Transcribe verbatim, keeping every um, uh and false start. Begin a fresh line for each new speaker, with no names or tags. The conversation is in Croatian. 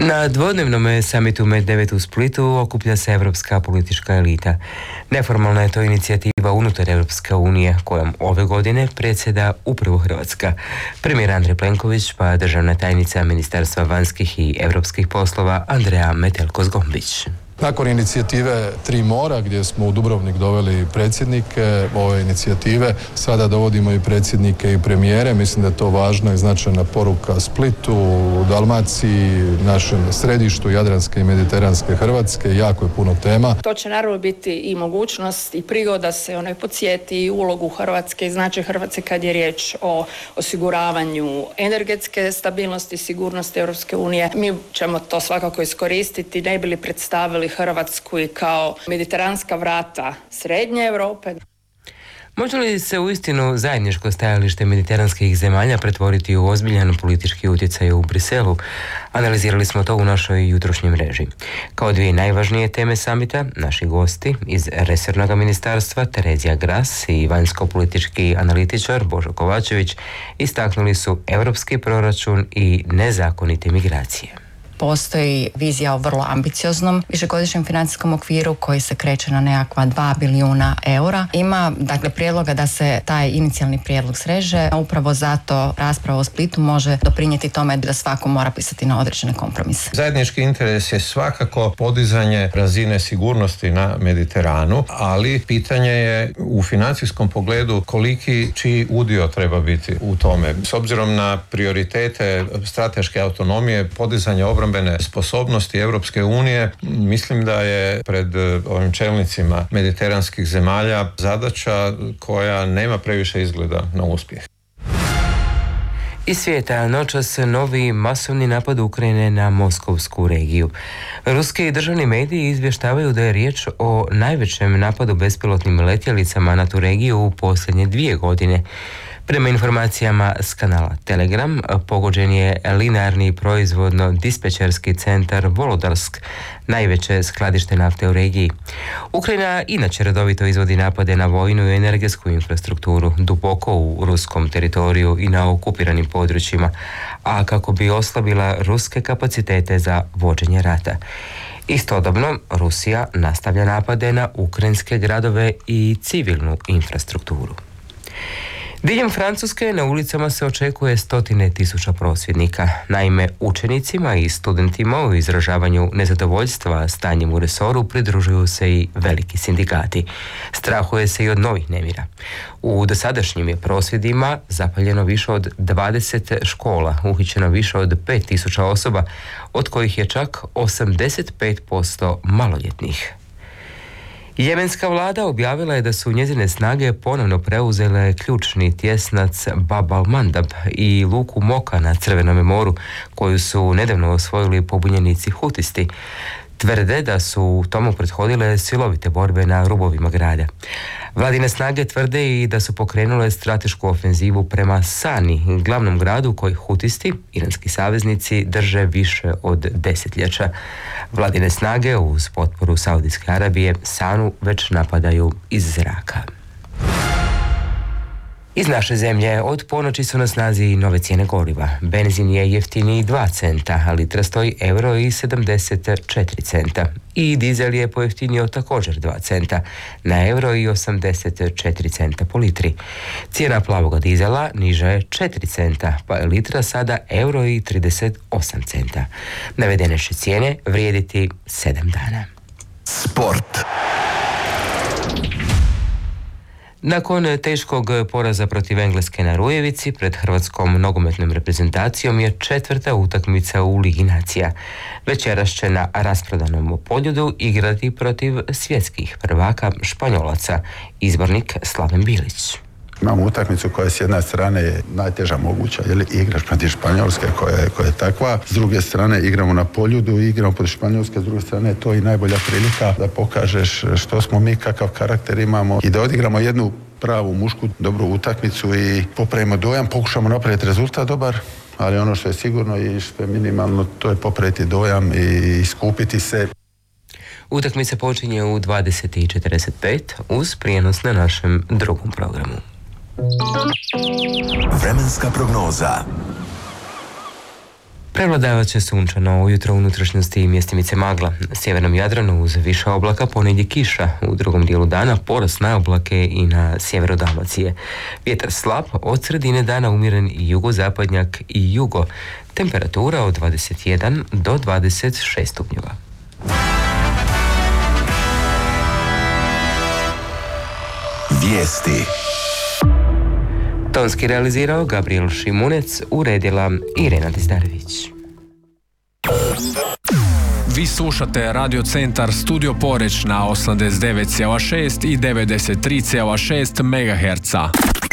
Na dvodnevnom samitu Med devet u Splitu okuplja se evropska politička elita. Neformalna je to inicijativa unutar Evropske unije, kojom ove godine predsjeda upravo Hrvatska. Premijer Andrej Plenković pa državna tajnica Ministarstva vanjskih i europskih poslova Andreja Metelko-Zgombić.
Nakon inicijative Tri mora, gdje smo u Dubrovnik doveli predsjednike ove inicijative, sada dovodimo i predsjednike i premijere. Mislim da je to važna i značajna poruka Splitu, Dalmaciji, našem središtu Jadranske i Mediteranske Hrvatske. Jako je puno tema.
To će naravno biti i mogućnost i prigoda se onaj podsjeti ulogu Hrvatske i značaj Hrvatske kad je riječ o osiguravanju energetske stabilnosti i sigurnosti Europske unije. Mi ćemo to svakako iskoristiti, ne bi li predstavili Hrvatsku i kao mediteranska vrata Srednje Europe.
Može li se uistinu zajedničko stajalište mediteranskih zemalja pretvoriti u ozbiljan politički utjecaj u Briselu? Analizirali smo to u našoj jutrošnjoj mreži. Kao dvije najvažnije teme samita, naši gosti iz resornog ministarstva Terezija Gras i vanjsko-politički analitičar Božo Kovačević istaknuli su europski proračun i nezakonite migracije.
Postoji vizija o vrlo ambicioznom višegodišnjem financijskom okviru koji se kreće na nekakva dva bilijuna eura. Ima dakle prijedloga da se taj inicijalni prijedlog sreže, a upravo zato rasprava o Splitu može doprinijeti tome da svako mora pisati na određene kompromise.
Zajednički interes je svakako podizanje razine sigurnosti na Mediteranu, ali pitanje je u financijskom pogledu koliki čiji udio treba biti u tome. S obzirom na prioritete strateške autonomije, podizanje obrambene sposobnosti Europske unije, mislim da je pred ovim čelnicima mediteranskih zemalja zadaća koja nema previše izgleda na uspjeh.
Iz svijeta noćas novi masovni napad Ukrajine na Moskovsku regiju. Ruski državni mediji izvještavaju da je riječ o najvećem napadu bespilotnim letjelicama na tu regiju u posljednje dvije godine. Prema informacijama s kanala Telegram, pogođen je linearni proizvodno-dispečerski centar Volodarsk, najveće skladište nafte u regiji. Ukrajina inače redovito izvodi napade na vojnu i energetsku infrastrukturu duboko u ruskom teritoriju i na okupiranim područjima, a kako bi oslabila ruske kapacitete za vođenje rata. Istodobno, Rusija nastavlja napade na ukrajinske gradove i civilnu infrastrukturu. Diljem Francuske na ulicama se očekuje stotine tisuća prosvjednika. Naime, učenicima i studentima u izražavanju nezadovoljstva stanjem u resoru pridružuju se i veliki sindikati. Strahuje se i od novih nemira. U dosadašnjim je prosvjedima zapaljeno više od dvadeset škola, uhićeno više od pet tisuća osoba, od kojih je čak osamdeset pet posto maloljetnih. Jemenska vlada objavila je da su njezine snage ponovno preuzele ključni tjesnac Bab al-Mandab i luku Moka na Crvenome moru, koju su nedavno osvojili pobunjenici Hutisti. Tvrde da su tomu prethodile silovite borbe na rubovima grada. Vladine snage tvrde i da su pokrenule stratešku ofenzivu prema Sani, glavnom gradu koji Hutisti, iranski saveznici, drže više od desetljeća. Vladine snage uz potporu Saudijske Arabije Sanu već napadaju iz zraka. Iz naše zemlje od ponoći su na snazi nove cijene goriva. Benzin je jeftiniji dva centa, a litra stoji euro i sedamdeset četiri centa. I dizel je pojeftinio također dva centa, na euro i osamdeset četiri centa po litri. Cijena plavoga dizela niža je četiri centa, pa je litra sada euro i trideset osam centa. Navedene će cijene vrijediti sedam dana.
Sport.
Nakon teškog poraza protiv Engleske na Rujevici, pred hrvatskom nogometnom reprezentacijom je četvrta utakmica u Ligi nacija. Večeras će na rasprodanom Poljudu igrati protiv svjetskih prvaka Španjolaca, izbornik Slaven Bilić.
Imamo utakmicu koja s jedne strane je najteža moguća, jer igraš protiv Španjolske koja je, koja je takva. S druge strane igramo na Poljudu, igramo protiv Španjolske, s druge strane je to i najbolja prilika da pokažeš što smo mi, kakav karakter imamo i da odigramo jednu pravu mušku dobru utakmicu i popravimo dojam, pokušamo napraviti rezultat dobar, ali ono što je sigurno i što je minimalno, to je popraviti dojam i iskupiti se.
Utakmica počinje u dvadeset i četrdeset pet uz prijenos na našem drugom programu.
Vremenska prognoza.
Prevladavat će sunčano, ujutro u unutrašnjosti i mjestimice magla. Na sjevernom Jadranu uz više oblaka ponegdje kiša, u drugom dijelu dana porast na oblake i na sjeveru Dalmacije. Vjetar slab, od sredine dana umjeren i jugozapadnjak i jugo. Temperatura od dvadeset jedan do dvadeset šest stupnjeva.
Vijesti.
Tonski realizirao Gabriel Šimunec, uredila Irena Dizdarević.
Vi slušate Radio Centar Studio Poreč na osamdeset devet zarez šest i devedeset tri zarez šest megaherca.